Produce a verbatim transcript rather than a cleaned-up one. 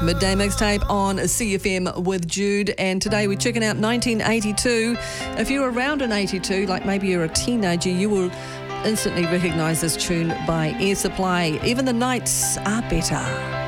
Midday Mixtape on C F M with Jude, and today we're checking out nineteen eighty-two. If you're around in eighty-two, like maybe you're a teenager, you will instantly recognise this tune by Air Supply. Even the Nights Are Better.